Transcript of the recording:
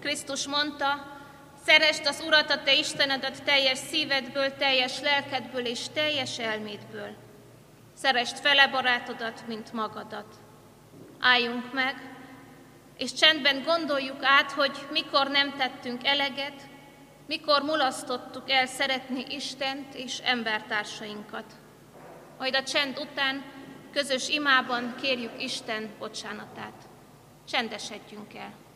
Krisztus mondta, szeresd az Urat, a te Istenedet teljes szívedből, teljes lelkedből és teljes elmédből. Szeresd fele barátodat, mint magadat. Álljunk meg, és csendben gondoljuk át, hogy mikor nem tettünk eleget, mikor mulasztottuk el szeretni Istent és embertársainkat. Majd a csend után közös imában kérjük Isten bocsánatát. Csendesedjünk el.